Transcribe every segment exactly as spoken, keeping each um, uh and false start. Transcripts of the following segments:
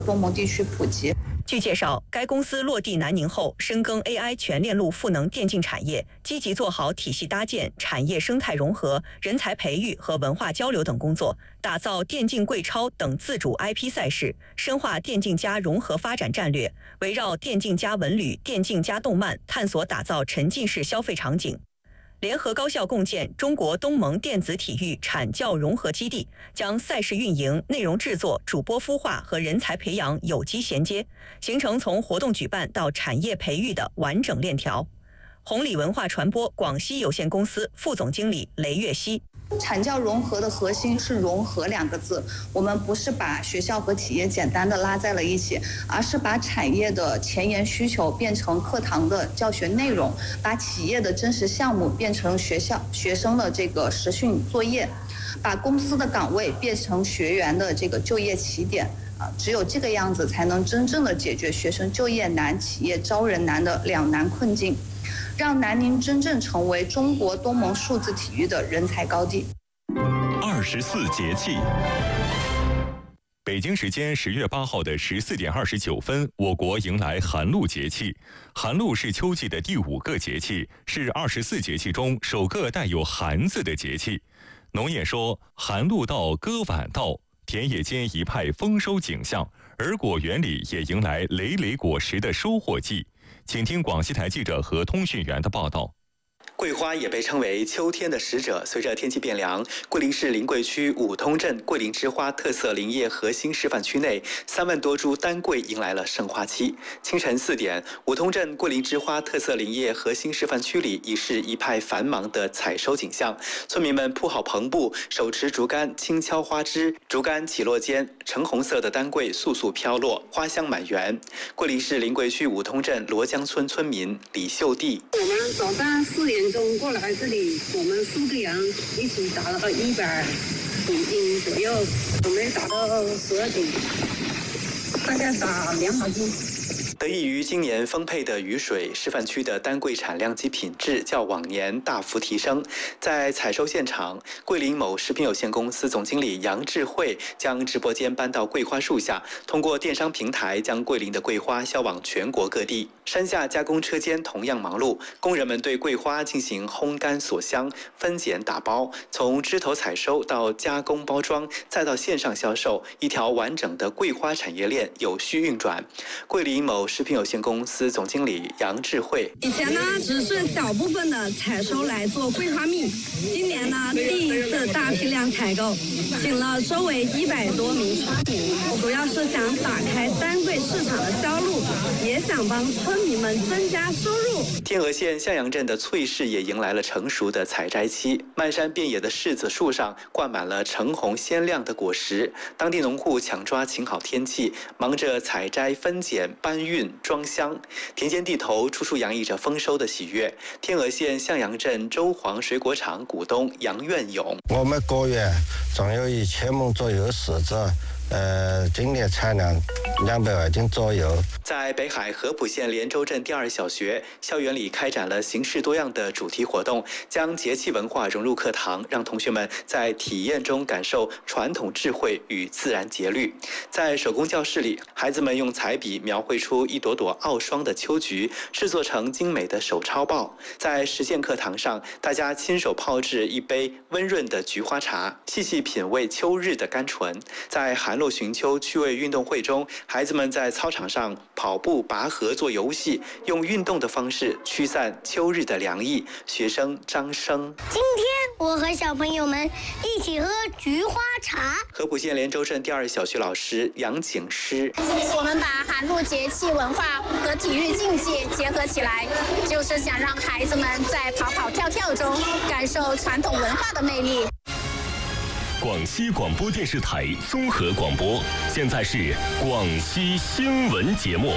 东盟地区普及。 据介绍，该公司落地南宁后，深耕 A I 全链路赋能电竞产业，积极做好体系搭建、产业生态融合、人才培育和文化交流等工作，打造电竞贵超等自主 I P 赛事，深化电竞加融合发展战略，围绕电竞加文旅、电竞加动漫，探索打造沉浸式消费场景。联合高校共建中国东盟电子体育产教融合基地，将赛事运营、内容制作、主播孵化和人才培养有机衔接，形成从活动举办到产业培育的完整链条。红礼文化传播广西有限公司副总经理雷月熙。 产教融合的核心是融合两个字，我们不是把学校和企业简单的拉在了一起，而是把产业的前沿需求变成课堂的教学内容，把企业的真实项目变成学校学生的这个实训作业，把公司的岗位变成学员的这个就业起点。啊，只有这个样子，才能真正的解决学生就业难、企业招人难的两难困境，让南宁真正成为中国东盟数字体育的人才高地。 二十四节气。北京时间十月八号的十四点二十九分，我国迎来寒露节气。寒露是秋季的第五个节气，是二十四节气中首个带有寒字的节气。农业说，寒露到，歌晚到。田野间一派丰收景象，而果园里也迎来累累果实的收获季。请听广西台记者和通讯员的报道。 桂花也被称为秋天的使者。随着天气变凉，桂林市临桂区五通镇桂林之花特色林业核心示范区内，三万多株丹桂迎来了盛花期。清晨四点，五通镇桂林之花特色林业核心示范区里已是一派繁忙的采收景象。村民们铺好棚布，手持竹竿轻敲花枝，竹竿起落间，橙红色的丹桂簌簌飘落，花香满园。桂林市临桂区五通镇罗江村村民李秀娣： 我们早上四点钟过来这里，我们四个人一起打了一百五斤左右，我们打到十二点，大概打两百斤。 得益于今年丰沛的雨水，示范区的丹桂产量及品质较往年大幅提升。在采收现场，桂林某食品有限公司总经理杨智慧将直播间搬到桂花树下，通过电商平台将桂林的桂花销往全国各地。山下加工车间同样忙碌，工人们对桂花进行烘干、锁箱、分拣、打包，从枝头采收到加工包装，再到线上销售，一条完整的桂花产业链有序运转。桂林某食品有限公司总经理杨智慧： 以前呢，只是小部分的采收来做桂花蜜，今年呢，第一次大批量采购，请了周围一百多名村民，主要是想打开丹桂市场的销路，也想帮村民们增加收入。 天鹅县向阳镇的翠柿也迎来了成熟的采摘期，漫山遍野的柿子树上挂满了橙红鲜亮的果实，当地农户抢抓晴好天气，忙着采摘、分拣、搬运、装箱，田间地头处处洋溢着丰收的喜悦。天鹅县向阳镇周黄水果厂股东杨愿勇： 我们个月总有一千亩左右柿子，呃，今年产量两百万斤左右。 在北海合浦县连州镇第二小学校园里开展了形式多样的主题活动，将节气文化融入课堂，让同学们在体验中感受传统智慧与自然节律。在手工教室里，孩子们用彩笔描绘出一朵朵傲霜的秋菊，制作成精美的手抄报。在实践课堂上，大家亲手泡制一杯温润的菊花茶，细细品味秋日的甘醇。在寒露寻秋趣味运动会中，孩子们在操场上跑步、拔河做游戏，用运动的方式驱散秋日的凉意。学生张生： 今天我和小朋友们一起喝菊花茶。 合浦县连州镇第二小学老师杨景诗： 我们把寒露节气文化和体育竞技结合起来，就是想让孩子们在跑跑跳跳中感受传统文化的魅力。 广西广播电视台综合广播，现在是广西新闻节目。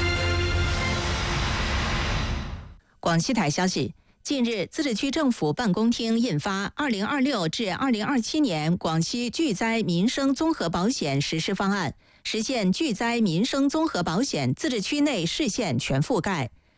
广西台消息，近日，自治区政府办公厅印发《二零二六至二零二七年广西巨灾民生综合保险实施方案》，实现巨灾民生综合保险自治区内市县全覆盖。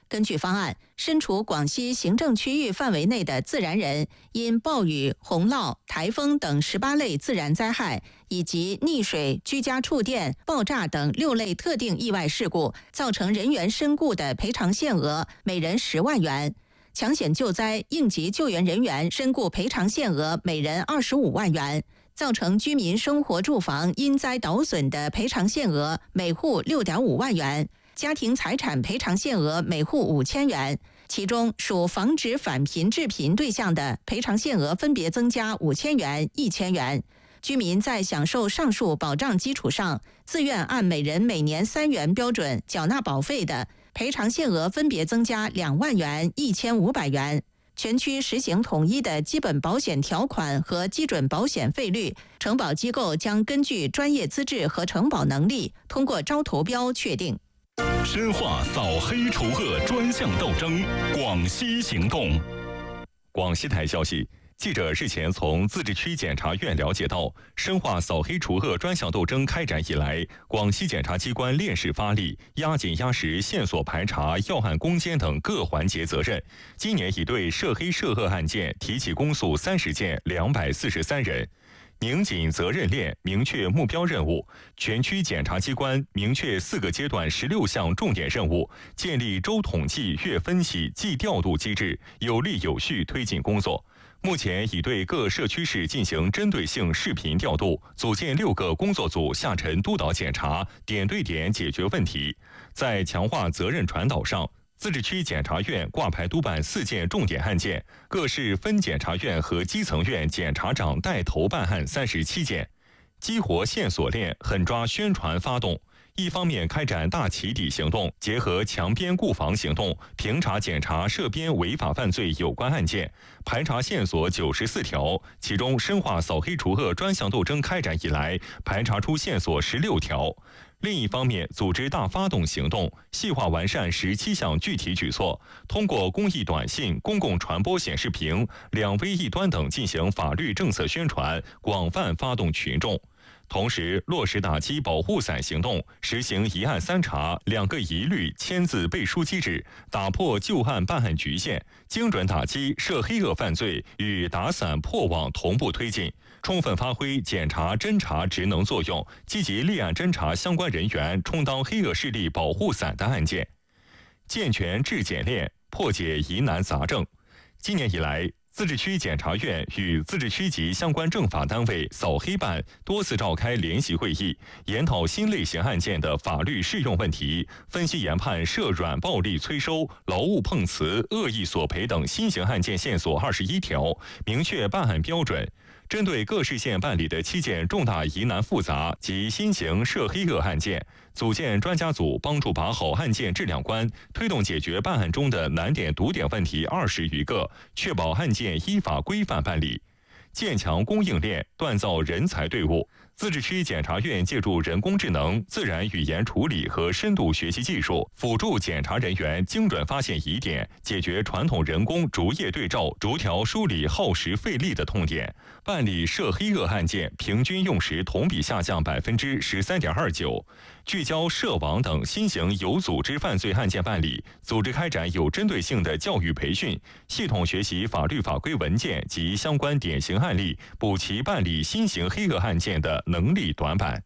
根据方案，身处广西行政区域范围内的自然人，因暴雨、洪涝、台风等十八类自然灾害，以及溺水、居家触电、爆炸等六类特定意外事故造成人员身故的赔偿限额每人十万元；抢险救灾、应急救援人员身故赔偿限额每人二十五万元；造成居民生活住房因灾倒损的赔偿限额每户六点五万元。家庭财产赔偿限额每户五千元，其中属防止返贫致贫对象的赔偿限额分别增加五千元、一千元。居民在享受上述保障基础上，自愿按每人每年三元标准缴纳保费的，赔偿限额分别增加两万元、一千五百元。全区实行统一的基本保险条款和基准保险费率，承保机构将根据专业资质和承保能力，通过招投标确定。 深化扫黑除恶专项斗争，广西行动。 广西台消息，记者日前从自治区检察院了解到，深化扫黑除恶专项斗争开展以来，广西检察机关链式发力，压紧压实线索排查、要案攻坚等各环节责任。今年已对涉黑涉恶案件提起公诉三十件，两百四十三人。拧紧责任链，明确目标任务，全区检察机关明确四个阶段十六项重点任务，建立周统计、月分析、季调度机制，有力有序推进工作。目前已对各社区市进行针对性视频调度，组建六个工作组下沉督导检查，点对点解决问题。在强化责任传导上，自治区检察院挂牌督办四件重点案件，各市分检察院和基层院检察长带头办案三十七件，激活线索链，狠抓宣传发动。一方面开展大起底行动，结合强编固防行动，平查检查涉编违法犯罪有关案件，排查线索九十四条，其中深化扫黑除恶专项斗争开展以来，排查出线索十六条。另一方面，组织大发动行动，细化完善十七项具体举措，通过公益短信、公共传播显示屏、两微一端等进行法律政策宣传，广泛发动群众。同时，落实打击保护伞行动，实行一案三查、两个一律签字背书机制，打破旧案办案局限，精准打击涉黑恶犯罪与打伞破网同步推进，充分发挥检察侦查职能作用，积极立案侦查相关人员充当黑恶势力保护伞的案件，健全质检链，破解疑难杂症。今年以来，自治区检察院与自治区级相关政法单位扫黑办多次召开联席会议，研讨新类型案件的法律适用问题，分析研判涉软暴力催收、劳务碰瓷、恶意索赔等新型案件线索二十一条，明确办案标准。针对各市县办理的七件重大疑难复杂及新型涉黑恶案件，组建专家组，帮助把好案件质量关，推动解决办案中的难点堵点问题二十余个，确保案件依法规范办理。建强供应链，锻造人才队伍。自治区检察院借助人工智能、自然语言处理和深度学习技术，辅助检察人员精准发现疑点，解决传统人工逐页对照、逐条梳理耗时费力的痛点。办理涉黑恶案件平均用时同比下降百分之十三点二九。聚焦涉网等新型有组织犯罪案件办理，组织开展有针对性的教育培训，系统学习法律法规文件及相关典型案例，补齐办理新型黑恶案件的能力短板。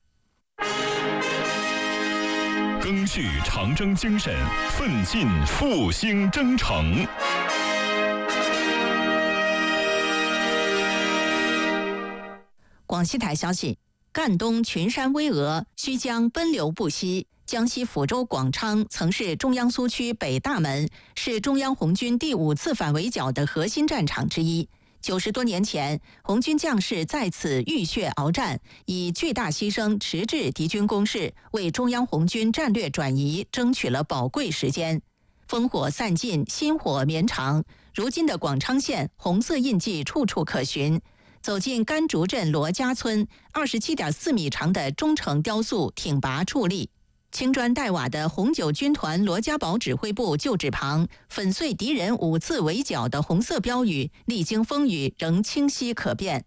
赓续长征精神，奋进复兴征程。 广西台消息，赣东群山巍峨，须江奔流不息。江西抚州广昌曾是中央苏区北大门，是中央红军第五次反围剿的核心战场之一。九十多年前，红军将士在此浴血鏖战，以巨大牺牲迟滞敌军攻势，为中央红军战略转移争取了宝贵时间。烽火散尽，薪火绵长。如今的广昌县红色印记处处可寻。走进甘竹镇罗家村，二十七点四米长的忠诚雕塑挺拔矗立。青砖黛瓦的红九军团罗家堡指挥部旧址旁，粉碎敌人五次围剿的红色标语，历经风雨仍清晰可辨。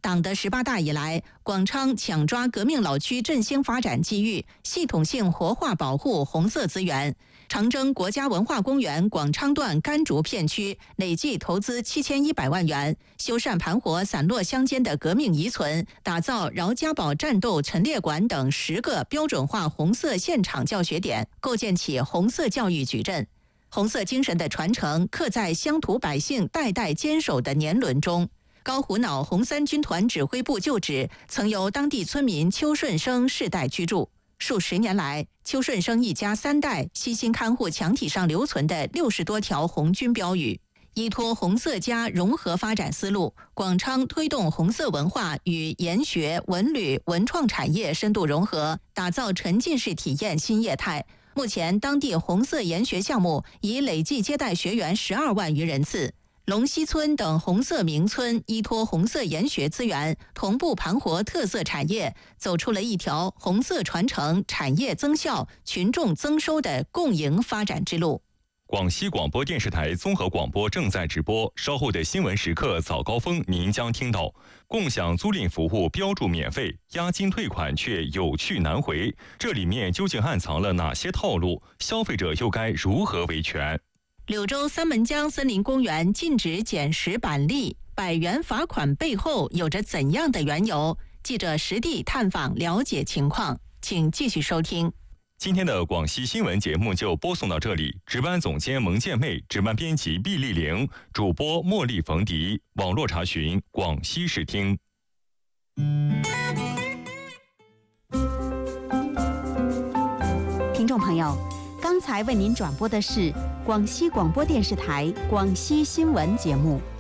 党的十八大以来，广昌抢抓革命老区振兴发展机遇，系统性活化保护红色资源。长征国家文化公园广昌段甘竹片区累计投资七千一百万元，修缮盘活散落乡间的革命遗存，打造饶家堡战斗陈列馆等十个标准化红色现场教学点，构建起红色教育矩阵。红色精神的传承刻在乡土百姓代代坚守的年轮中。高虎脑红三军团指挥部旧址曾由当地村民邱顺生世代居住。数十年来，邱顺生一家三代悉心看护墙体上留存的六十多条红军标语。依托红色家融合发展思路，广昌推动红色文化与研学、文旅、文创产业深度融合，打造沉浸式体验新业态。目前，当地红色研学项目已累计接待学员十二万余人次。龙溪村等红色名村依托红色研学资源，同步盘活特色产业，走出了一条红色传承、产业增效、群众增收的共赢发展之路。 广西广播电视台综合广播正在直播，稍后的新闻时刻早高峰您将听到：共享租赁服务标注免费，押金退款却有去难回，这里面究竟暗藏了哪些套路？消费者又该如何维权？ 柳州三门江森林公园禁止捡拾板栗，百元罚款背后有着怎样的缘由？记者实地探访了解情况，请继续收听。 今天的广西新闻节目就播送到这里，值班总监蒙建妹，值班编辑毕丽玲，主播茉莉冯迪，网络查询广西视听。 听众朋友，刚才为您转播的是广西广播电视台广西新闻节目。